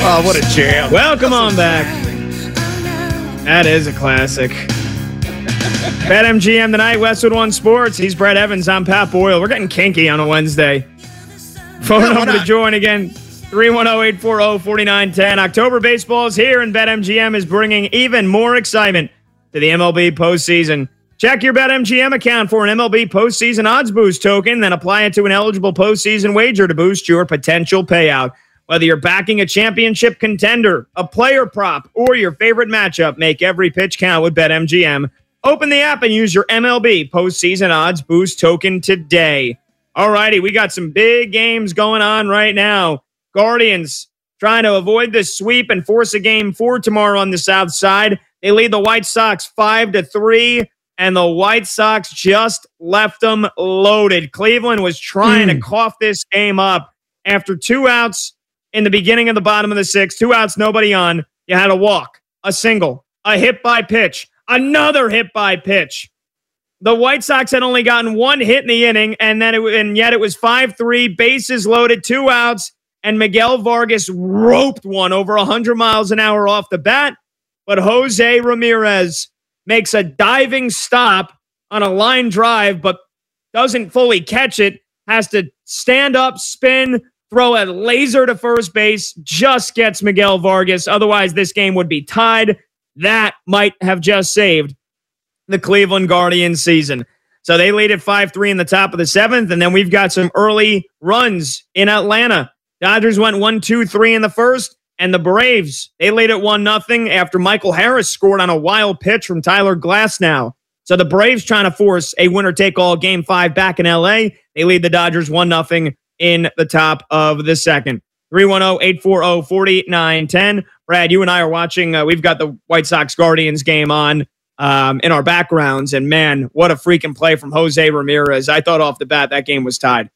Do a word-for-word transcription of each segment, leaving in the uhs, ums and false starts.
Oh, what a jam. Welcome on back. That is a classic. BetMGM tonight, Westwood One Sports. He's Brett Evans. I'm Pat Boyle. We're getting kinky on a Wednesday. Phone Yeah, number to join again, three one zero, eight four zero, four nine one zero. October baseball is here, and BetMGM is bringing even more excitement to the M L B postseason. Check your BetMGM account for an M L B postseason odds boost token, then apply it to an eligible postseason wager to boost your potential payout. Whether you're backing a championship contender, a player prop, or your favorite matchup, make every pitch count with BetMGM. Open the app and use your M L B postseason odds boost token today. All righty, we got some big games going on right now. Guardians trying to avoid the sweep and force a game four tomorrow on the south side. They lead the White Sox five to three, and the White Sox just left them loaded. Cleveland was trying mm. to cough this game up after two outs in the beginning of the bottom of the sixth. Two outs, nobody on. You had a walk, a single, a hit by pitch, another hit by pitch. The White Sox had only gotten one hit in the inning, and then it, and yet it was five three, bases loaded, two outs, and Miguel Vargas roped one over one hundred miles an hour off the bat. But Jose Ramirez makes a diving stop on a line drive, but doesn't fully catch it, has to stand up, spin, throw a laser to first base, just gets Miguel Vargas. Otherwise, this game would be tied. That might have just saved the Cleveland Guardians season. So they lead at five three in the top of the seventh, and then we've got some early runs in Atlanta. Dodgers went one two three in the first, and the Braves, they lead at one nothing after Michael Harris scored on a wild pitch from Tyler Glasnow. So the Braves trying to force a winner-take-all game five back in L A. They lead the Dodgers one nothing in the top of the second. three one zero, eight four zero, four nine one zero. Brad, you and I are watching. Uh, we've got the White Sox Guardians game on um, in our backgrounds. And man, what a freaking play from Jose Ramirez. I thought off the bat that game was tied.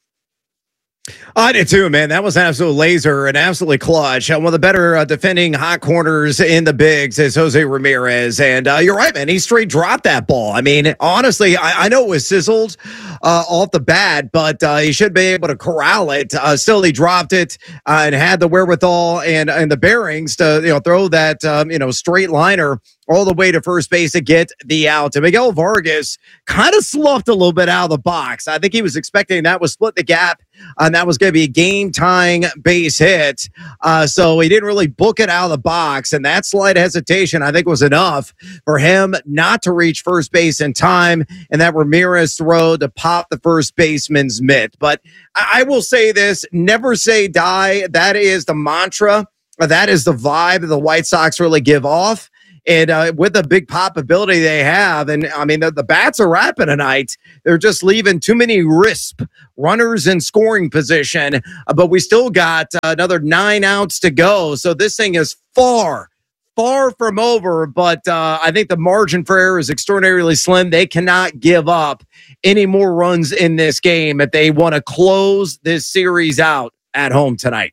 I did too, man. That was an absolute laser and absolutely clutch. Uh, one of the better uh, defending hot corners in the bigs is Jose Ramirez. And uh, you're right, man. He straight dropped that ball. I mean, honestly, I, I know it was sizzled uh, off the bat, but uh, he should be able to corral it. Uh, still, he dropped it uh, and had the wherewithal and, and the bearings to you know throw that um, you know straight liner all the way to first base to get the out. And Miguel Vargas kind of sloughed a little bit out of the box. I think he was expecting that was split the gap, and that was going to be a game-tying base hit. Uh, so he didn't really book it out of the box, and that slight hesitation, I think, was enough for him not to reach first base in time, and that Ramirez throw to pop the first baseman's mitt. But I, I will say this, never say die. That is the mantra. That is the vibe the White Sox really give off. And uh, with the big pop ability they have, and I mean, the, the bats are rapping tonight. They're just leaving too many risp runners in scoring position. Uh, but we still got uh, another nine outs to go. So this thing is far, far from over. But uh, I think the margin for error is extraordinarily slim. They cannot give up any more runs in this game if they want to close this series out at home tonight.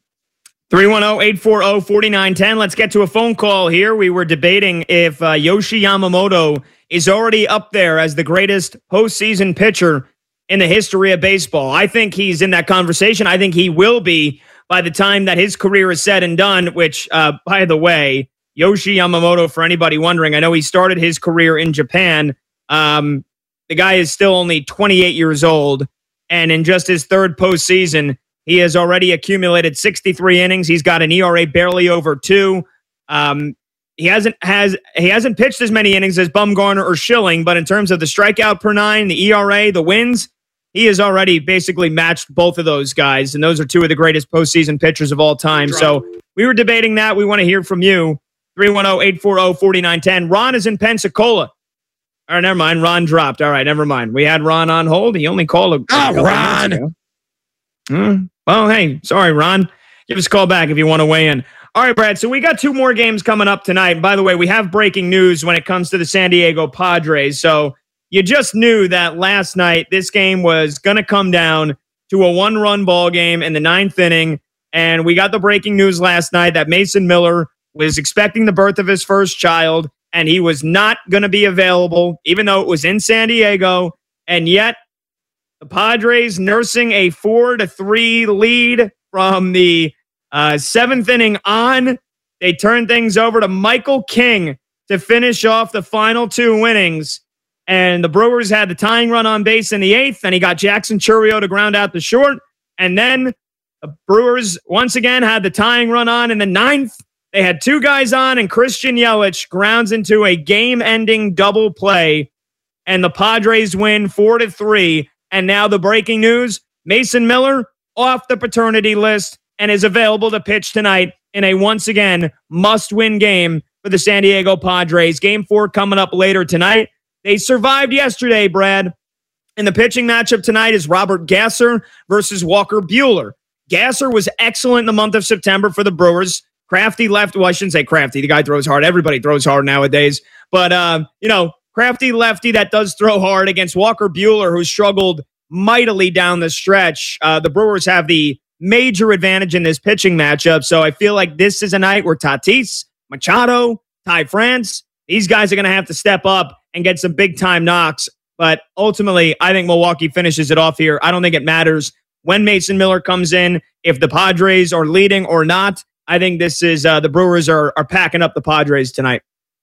three one zero, eight four zero, four nine one zero. Let's get to a phone call here. We were debating if uh, Yoshi Yamamoto is already up there as the greatest postseason pitcher in the history of baseball. I think he's in that conversation. I think he will be by the time that his career is said and done, which, uh, by the way, Yoshi Yamamoto, for anybody wondering, I know he started his career in Japan. Um, the guy is still only twenty-eight years old, and in just his third postseason, he has already accumulated sixty-three innings. He's got an E R A barely over two. Um, he hasn't has he hasn't pitched as many innings as Bumgarner or Schilling, but in terms of the strikeout per nine, the E R A, the wins, he has already basically matched both of those guys, and those are two of the greatest postseason pitchers of all time. So we were debating that. We want to hear from you. three one zero, eight four zero, four nine one zero. Ron is in Pensacola. All right, never mind. Ron dropped. All right, never mind. We had Ron on hold. He only called a, a oh, couple Ron. minutes ago. Hmm. Well, hey, sorry, Ron. Give us a call back if you want to weigh in. All right, Brad, so we got two more games coming up tonight. And by the way, we have breaking news when it comes to the San Diego Padres. So you just knew that last night this game was going to come down to a one-run ball game in the ninth inning. And we got the breaking news last night that Mason Miller was expecting the birth of his first child, and he was not going to be available, even though it was in San Diego. And yet, the Padres nursing a four to three lead from the Uh, seventh inning on, they turned things over to Michael King to finish off the final two innings. And the Brewers had the tying run on base in the eighth, and he got Jackson Chourio to ground out the short. And then the Brewers once again had the tying run on in the ninth. They had two guys on, and Christian Yelich grounds into a game-ending double play. And the Padres win four to three. And now the breaking news, Mason Miller off the paternity list and is available to pitch tonight in a once again must-win game for the San Diego Padres. Game four coming up later tonight. They survived yesterday, Brad. And the pitching matchup tonight is Robert Gasser versus Walker Buehler. Gasser was excellent in the month of September for the Brewers. Crafty left. Well, I shouldn't say crafty. The guy throws hard. Everybody throws hard nowadays. But, um, you know, crafty lefty that does throw hard against Walker Buehler, who struggled mightily down the stretch. Uh, the Brewers have the major advantage in this pitching matchup. So I feel like this is a night where Tatis, Machado, Ty France, these guys are going to have to step up and get some big-time knocks. But ultimately, I think Milwaukee finishes it off here. I don't think it matters when Mason Miller comes in, if the Padres are leading or not. I think this is uh, the Brewers are, are packing up the Padres tonight.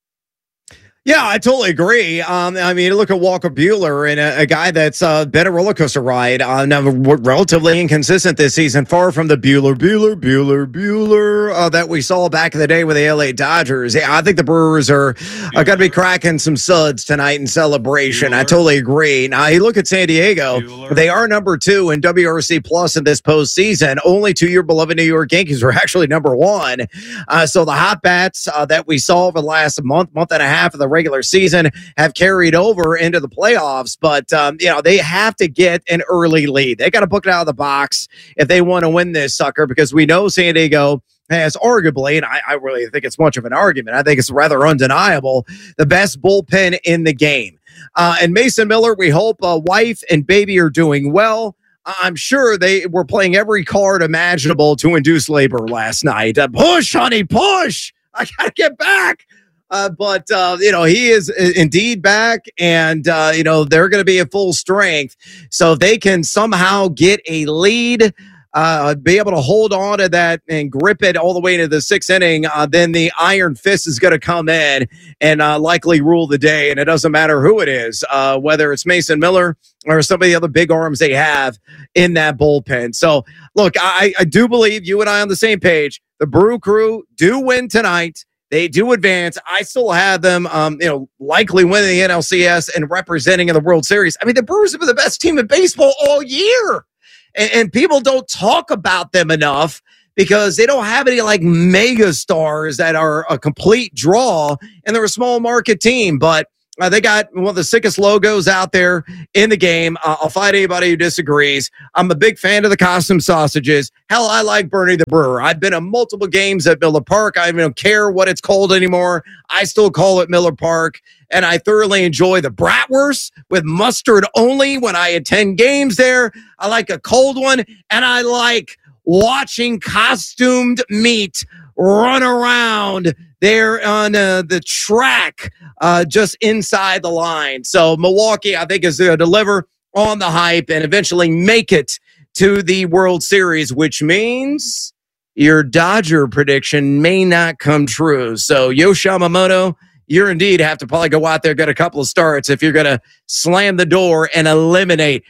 Yeah, I totally agree. Um, I mean, look at Walker Buehler and a, a guy that's uh, been a roller coaster ride. Uh, now, relatively inconsistent this season, far from the Buehler, Buehler, Buehler, Buehler uh, that we saw back in the day with the L A Dodgers. Yeah, I think the Brewers are, are going to be cracking some suds tonight in celebration. Buehler. I totally agree. Now, you look at San Diego, Buehler. They are number two in W R C Plus in this postseason. Only to your beloved New York Yankees were actually number one. Uh, so the hot bats uh, that we saw over the last month, month and a half of the regular season have carried over into the playoffs, but um, you know, they have to get an early lead. They got to book it out of the box if they want to win this sucker, because we know San Diego has arguably, and I, I really think it's much of an argument, I think it's rather undeniable, the best bullpen in the game. Uh, and Mason Miller, we hope uh, wife and baby are doing well. I'm sure they were playing every card imaginable to induce labor last night. Uh, push, honey, push! I gotta get back. Uh, but, uh, you know, he is indeed back, and, uh, you know, they're going to be at full strength. So if they can somehow get a lead, uh, be able to hold on to that and grip it all the way into the sixth inning, uh, then the iron fist is going to come in and uh, likely rule the day. And it doesn't matter who it is, uh, whether it's Mason Miller or some of the other big arms they have in that bullpen. So, look, I, I do believe you and I on the same page. The Brew Crew do win tonight. They do advance. I still have them, um, you know, likely winning the N L C S and representing in the World Series. I mean, the Brewers have been the best team in baseball all year. And, and people don't talk about them enough because they don't have any, like, mega stars that are a complete draw, and they're a small market team. But Uh, they got one of the sickest logos out there in the game. Uh, I'll fight anybody who disagrees. I'm a big fan of the costume sausages. Hell, I like Bernie the Brewer. I've been to multiple games at Miller Park. I don't care what it's called anymore. I still call it Miller Park. And I thoroughly enjoy the bratwurst with mustard only when I attend games there. I like a cold one. And I like watching costumed meat run around there on uh, the track uh, just inside the line. So Milwaukee, I think, is going to deliver on the hype and eventually make it to the World Series, which means your Dodger prediction may not come true. So Yoshi Yamamoto, you're indeed have to probably go out there, get a couple of starts if you're going to slam the door and eliminate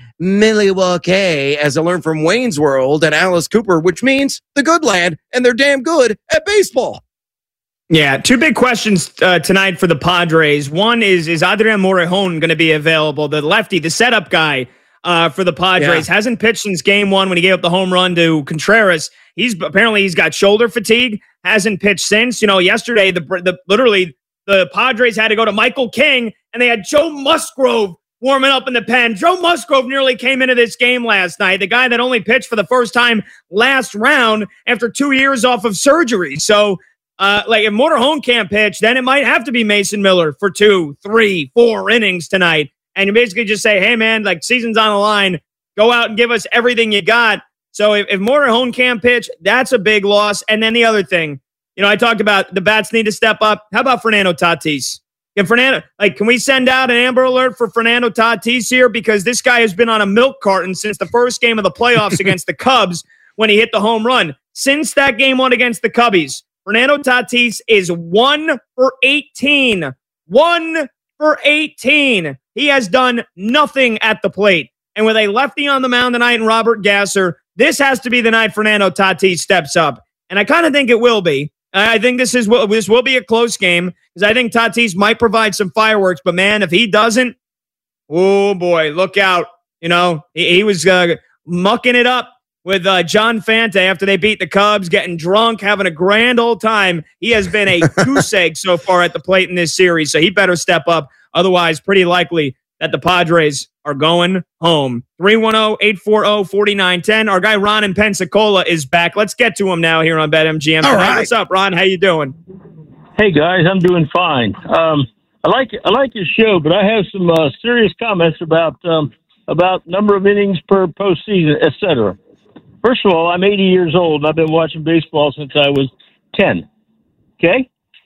Milwaukee, as I learned from Wayne's World and Alice Cooper, which means the good land, and they're damn good at baseball. Yeah, two big questions uh, tonight for the Padres. One is, is Adrian Morejon going to be available? The lefty, the setup guy uh, for the Padres, yeah. hasn't pitched since game one when he gave up the home run to Contreras. He's apparently he's got shoulder fatigue, hasn't pitched since. You know, yesterday, the, the literally the Padres had to go to Michael King, and they had Joe Musgrove warming up in the pen. Joe Musgrove nearly came into this game last night, the guy that only pitched for the first time last round after two years off of surgery. So, Uh, like if Morejon can't pitch, then it might have to be Mason Miller for two, three, four innings tonight. And you basically just say, hey, man, like season's on the line. Go out and give us everything you got. So if, if Morejon can't pitch, that's a big loss. And then the other thing, you know, I talked about the bats need to step up. How about Fernando Tatis? Can Fernando, like, can we send out an Amber Alert for Fernando Tatis here? Because this guy has been on a milk carton since the first game of the playoffs against the Cubs, when he hit the home run. Since that game one against the Cubbies, Fernando Tatis is one for eighteen. One for eighteen. He has done nothing at the plate. And with a lefty on the mound tonight and Robert Gasser, this has to be the night Fernando Tatis steps up. And I kind of think it will be. I think this is this will be a close game because I think Tatis might provide some fireworks. But, man, if he doesn't, oh, boy, look out. You know, he, he was uh, mucking it up with uh, John Fante after they beat the Cubs, getting drunk, having a grand old time. He has been a goose egg so far at the plate in this series, so he better step up. Otherwise, pretty likely that the Padres are going home. three one zero, eight four zero, four nine one zero. Our guy Ron in Pensacola is back. Let's get to him now here on BetMGM. All right. What's up, Ron? How you doing? Hey, guys. I'm doing fine. Um, I like I like your show, but I have some uh, serious comments about um, about number of innings per postseason, et cetera. First of all, I'm eighty years old, and I've been watching baseball since I was ten. Okay?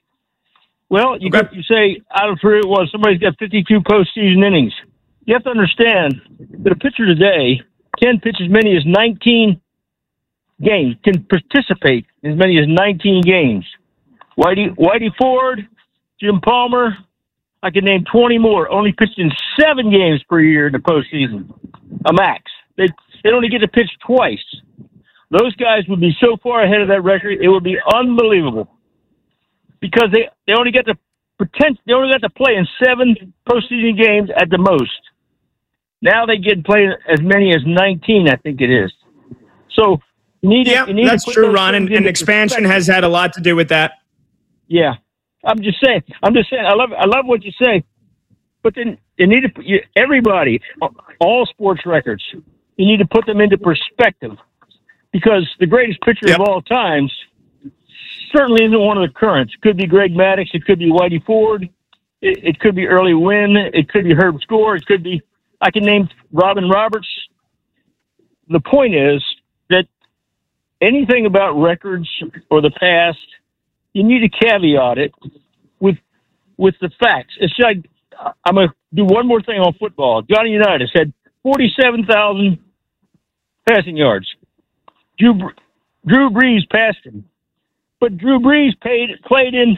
Well, you, okay. got, you say, out of three, well, somebody's got fifty-two postseason innings. You have to understand that a pitcher today can pitch as many as nineteen games, can participate in as many as nineteen games. Whitey, Whitey Ford, Jim Palmer, I can name twenty more, only pitched in seven games per year in the postseason, a max. They, they only get to pitch twice. Those guys would be so far ahead of that record, it would be unbelievable. Because they, they only get to pretend, they only got to play in seven postseason games at the most. Now they get played as many as nineteen, I think it is. So you need yeah, to, you need that's to put true, Ron. And, and expansion has had a lot to do with that. Yeah, I'm just saying. I'm just saying. I love. I love what you say, but then you need to put you, everybody, all sports records. You need to put them into perspective, because the greatest pitcher yep. of all times certainly isn't one of the currents. It could be Greg Maddux. It could be Whitey Ford. It, it could be Early Wynn. It could be Herb Score. It could be. I can name Robin Roberts. The point is that anything about records or the past, you need to caveat it with with the facts. It's like, I'm going to do one more thing on football. Johnny Unitas had forty-seven thousand passing yards. Drew, Drew Brees passed him. But Drew Brees paid, played in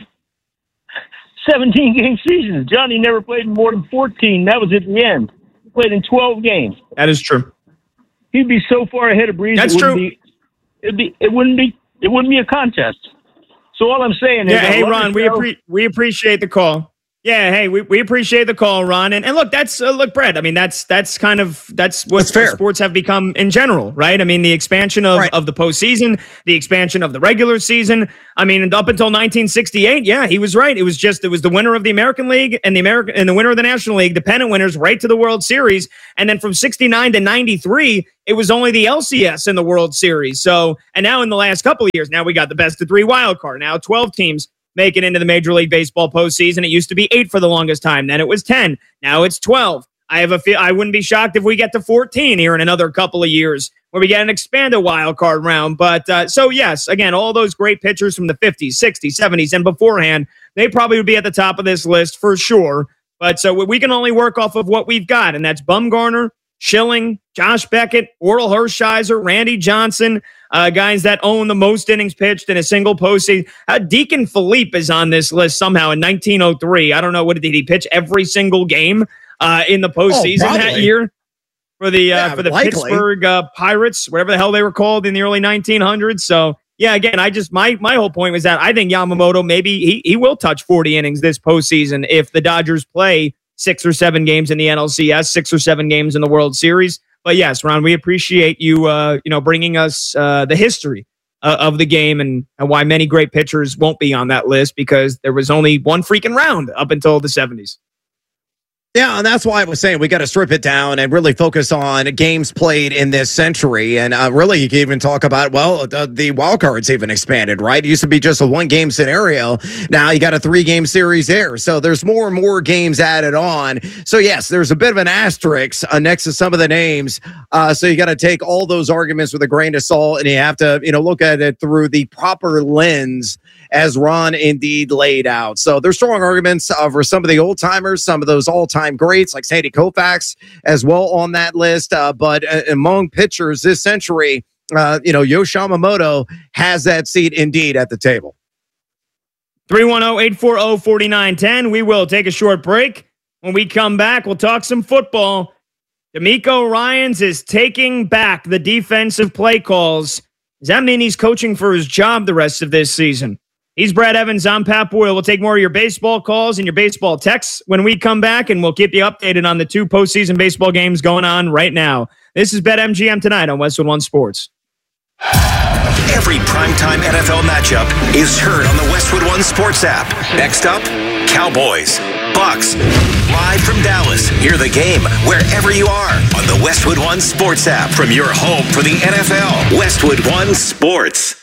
seventeen-game seasons. Johnny never played in more than fourteen. That was at the end. He played in twelve games. That is true. He'd be so far ahead of Brees. That's it true. Be, it'd be, it wouldn't be. It wouldn't be a contest. So all I'm saying is, yeah. Hey, Ron, we appre- we appreciate the call. Yeah, hey, we, we appreciate the call, Ron. And, and look, that's, uh, look, Brett, I mean, that's that's kind of, that's what that's sports have become in general, right? I mean, the expansion of, right. of the postseason, the expansion of the regular season. I mean, up until nineteen sixty-eight, yeah, he was right. It was just, it was the winner of the American League and the American and the winner of the National League, the pennant winners, right to the World Series. And then from sixty-nine to ninety-three, it was only the L C S in the World Series. So, and now in the last couple of years, now we got the best of three wild card. Now twelve teams make it into the Major League Baseball postseason. It used to be eight for the longest time. Then it was ten. Now it's twelve. I have a feel. I wouldn't be shocked if we get to fourteen here in another couple of years, where we get an expanded wild card round. But uh, so yes, again, all those great pitchers from the fifties, sixties, seventies, and beforehand, they probably would be at the top of this list for sure. But so we can only work off of what we've got, and that's Bumgarner, Schilling, Josh Beckett, Orel Hershiser, Randy Johnson, uh, guys that own the most innings pitched in a single postseason. Uh, Deacon Philippe is on this list somehow in nineteen oh three. I don't know, what did he pitch every single game uh, in the postseason oh, that year for the uh, yeah, for the likely. Pittsburgh uh, Pirates, whatever the hell they were called in the early nineteen hundreds. So yeah, again, I just my my whole point was that I think Yamamoto maybe he he will touch forty innings this postseason if the Dodgers play six or seven games in the N L C S, six or seven games in the World Series. But yes, Ron, we appreciate you, uh, you know, bringing us uh, the history uh, of the game and, and why many great pitchers won't be on that list, because there was only one freaking round up until the seventies. Yeah, and that's why I was saying we got to strip it down and really focus on games played in this century. And uh, really, you can even talk about, well, the, the wild cards even expanded, right? It used to be just a one-game scenario. Now you got a three-game series there. So there's more and more games added on. So, yes, there's a bit of an asterisk uh, next to some of the names. Uh, so you got to take all those arguments with a grain of salt, and you have to, you know, look at it through the proper lens, as Ron indeed laid out. So there's strong arguments uh, for some of the old timers, some of those all-time greats like Sandy Koufax as well on that list. Uh, but uh, among pitchers this century, uh, you know, Yoshi Yamamoto has that seat indeed at the table. three one zero, eight four zero, four nine one zero. We will take a short break. When we come back, we'll talk some football. D'Amico Ryans is taking back the defensive play calls. Does that mean he's coaching for his job the rest of this season? He's Brad Evans. I'm Pat Boyle. We'll take more of your baseball calls and your baseball texts when we come back, and we'll keep you updated on the two postseason baseball games going on right now. This is BetMGM tonight on Westwood One Sports. Every primetime N F L matchup is heard on the Westwood One Sports app. Next up, Cowboys, Bucks. Live from Dallas, hear the game wherever you are on the Westwood One Sports app from your home for the N F L. Westwood One Sports.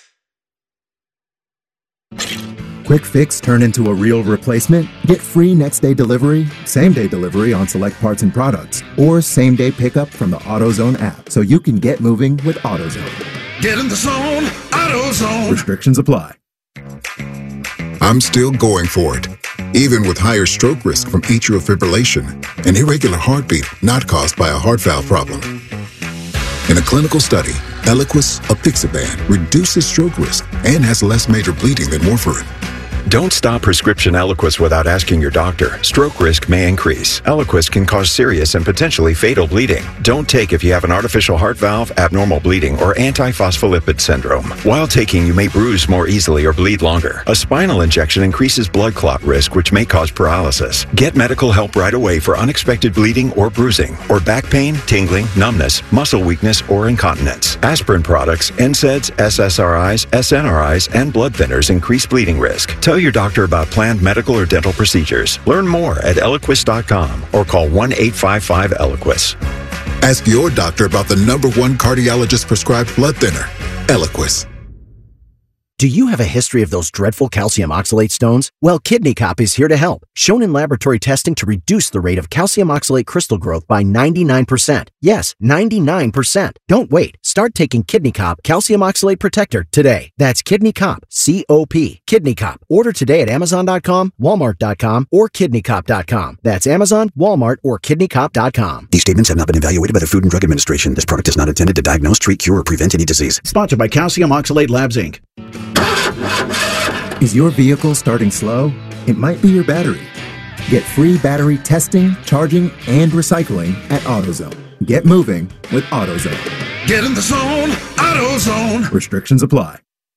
Quick fix turn into a real replacement? Get free next day delivery, same day delivery on select parts and products, or same day pickup from the AutoZone app so you can get moving with AutoZone. Get in the zone, AutoZone. Restrictions apply. I'm still going for it, even with higher stroke risk from atrial fibrillation, an irregular heartbeat not caused by a heart valve problem. In a clinical study, Eliquis apixaban reduces stroke risk and has less major bleeding than warfarin. Don't stop prescription Eliquis without asking your doctor. Stroke risk may increase. Eliquis can cause serious and potentially fatal bleeding. Don't take if you have an artificial heart valve, abnormal bleeding, or antiphospholipid syndrome. While taking, you may bruise more easily or bleed longer. A spinal injection increases blood clot risk, which may cause paralysis. Get medical help right away for unexpected bleeding or bruising, or back pain, tingling, numbness, muscle weakness, or incontinence. Aspirin products, N SAIDs, S S R Is, S N R Is, and blood thinners increase bleeding risk. Tell your doctor about planned medical or dental procedures. Learn more at Eliquis dot com or call one eight five five Eliquis. Ask your doctor about the number one cardiologist prescribed blood thinner, Eliquis. Do you have a history of those dreadful calcium oxalate stones? Well, Kidney Cop is here to help. Shown in laboratory testing to reduce the rate of calcium oxalate crystal growth by ninety-nine percent. Yes, ninety-nine percent. Don't wait. Start taking Kidney Cop Calcium Oxalate Protector today. That's Kidney Cop, C O P. Kidney Cop. Order today at Amazon dot com, Walmart dot com, or Kidney Cop dot com. That's Amazon, Walmart, or Kidney Cop dot com. These statements have not been evaluated by the Food and Drug Administration. This product is not intended to diagnose, treat, cure, or prevent any disease. Sponsored by Calcium Oxalate Labs, Incorporated. Is your vehicle starting slow? It might be your battery. Get free battery testing, charging, and recycling at AutoZone. Get moving with AutoZone. Get in the zone, AutoZone. Restrictions apply.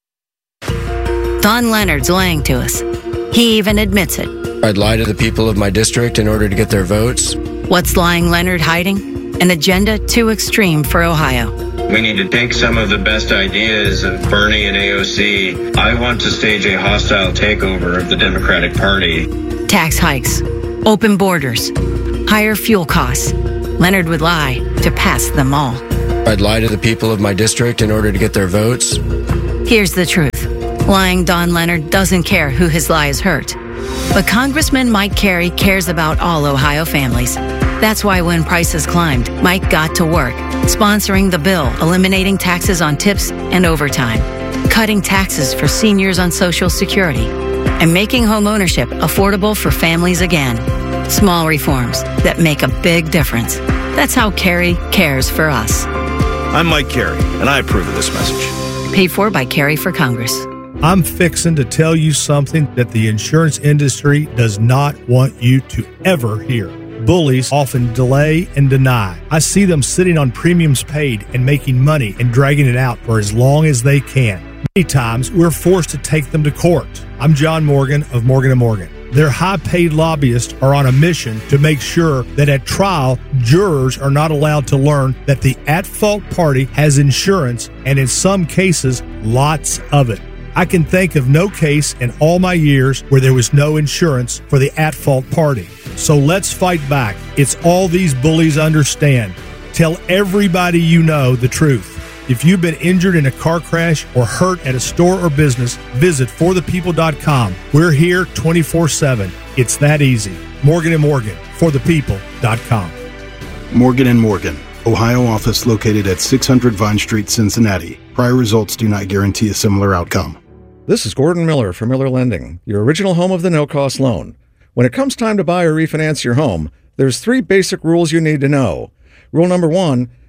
Don Leonard's lying to us. He even admits it. I'd lie to the people of my district in order to get their votes. What's lying Leonard hiding? An agenda too extreme for Ohio. We need to take some of the best ideas of Bernie and A O C. I want to stage a hostile takeover of the Democratic Party. Tax hikes, open borders, higher fuel costs. Leonard would lie to pass them all. I'd lie to the people of my district in order to get their votes. Here's the truth. Lying Don Leonard doesn't care who his lies hurt. But Congressman Mike Carey cares about all Ohio families. That's why when prices climbed, Mike got to work, sponsoring the bill, eliminating taxes on tips and overtime, cutting taxes for seniors on Social Security, and making homeownership affordable for families again. Small reforms that make a big difference. That's how Carey cares for us. I'm Mike Carey, and I approve of this message. Paid for by Carey for Congress. I'm fixing to tell you something that the insurance industry does not want you to ever hear. Bullies often delay and deny. I see them sitting on premiums paid and making money and dragging it out for as long as they can. Many times, we're forced to take them to court. I'm John Morgan of Morgan and Morgan. Their high-paid lobbyists are on a mission to make sure that at trial, jurors are not allowed to learn that the at-fault party has insurance, and in some cases, lots of it. I can think of no case in all my years where there was no insurance for the at-fault party. So let's fight back. It's all these bullies understand. Tell everybody you know the truth. If you've been injured in a car crash or hurt at a store or business, visit for the people dot com. We're here twenty-four seven. It's that easy. Morgan and Morgan, for the people dot com. Morgan and Morgan, Ohio office located at six hundred Vine Street, Cincinnati. Prior results do not guarantee a similar outcome. This is Gordon Miller from Miller Lending, your original home of the no-cost loan. When it comes time to buy or refinance your home, there's three basic rules you need to know. Rule number one,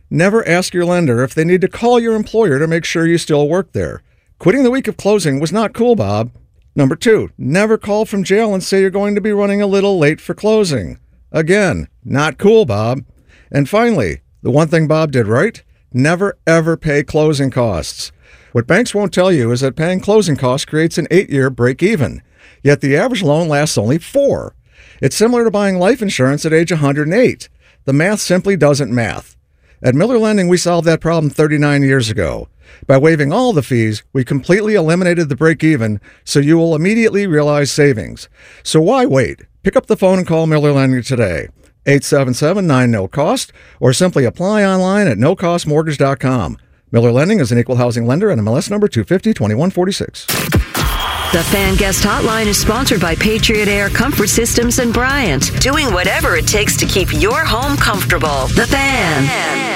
Never ask your lender if they need to call your employer to make sure you still work there. Quitting the week of closing was not cool, Bob. Number two, never call from jail and say you're going to be running a little late for closing. Again, not cool, Bob. And finally, the one thing Bob did right, never ever pay closing costs. What banks won't tell you is that paying closing costs creates an eight-year break-even, yet the average loan lasts only four. It's similar to buying life insurance at age one hundred eight. The math simply doesn't math. At Miller Lending, we solved that problem thirty-nine years ago. By waiving all the fees, we completely eliminated the break-even, so you will immediately realize savings. So why wait? Pick up the phone and call Miller Lending today. eight seven seven, nine, N O cost, or simply apply online at no cost mortgage dot com. Miller Lending is an equal housing lender and M L S number two fifty, twenty-one forty-six. The Fan Guest Hotline is sponsored by Patriot Air Comfort Systems and Bryant, doing whatever it takes to keep your home comfortable. The Fan.